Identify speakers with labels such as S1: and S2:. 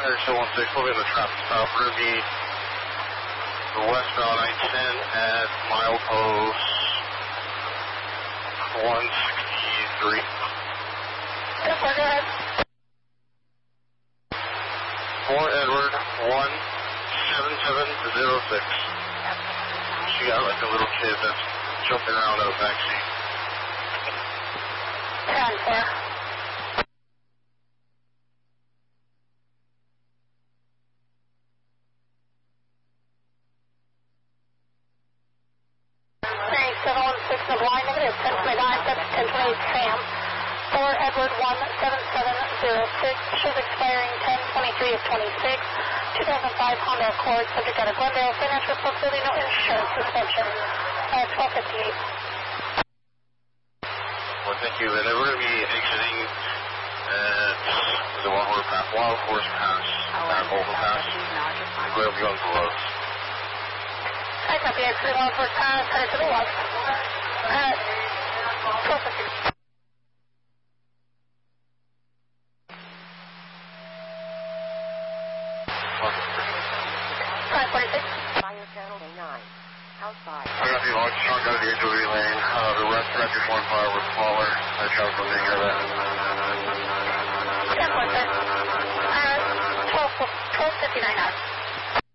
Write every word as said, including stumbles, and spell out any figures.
S1: Air one six, we'll be in the traffic stop. We're going to be the westbound I ten at milepost one sixty-three.
S2: Yes, sir, go ahead.
S1: four Edward one seven seven zero six. She got like a little kid that's jumping around in the back seat.
S2: ten four. seven one six in the line, negative ten twenty-nine, that's ten twenty-eight Sam. four Edward one seven seven zero six, shows expiring ten twenty-three of twenty-six, two thousand five Honda Accord, subject out of Glendale, financial responsibility, no insurance, suspension, uh, twelve fifty-eight.
S1: Well, thank you. And then we're going to be exiting at the Wild Horse Pass, Wild Horse Pass, Mount Bolton Pass. We'll be going below.
S2: I copy, I three Wild Horse Pass, headed to the west. At twelve fifty. five forty-six.
S3: Fire channel A nine. Outside.
S1: I got the large trunk out of the H O V lane. Uh, the rest traffic one fire was smaller. I tried to take care of that.
S2: ten point six. Uh, twelve fifty-nine now.